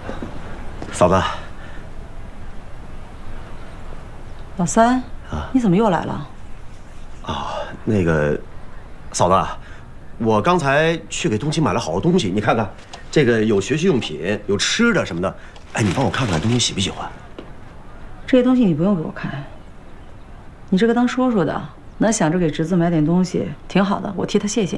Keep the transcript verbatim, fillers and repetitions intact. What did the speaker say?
嫂子， 老三啊， 你怎么又来了？ 哦，那个，嫂子，我刚才去给冬青买了好多东西，你看看，这个有学习用品，有吃的什么的。哎，你帮我看看冬青喜不喜欢？ 这些东西你不用给我看，你这个当说说的，能想着给侄子买点东西，挺好的，我替他谢谢。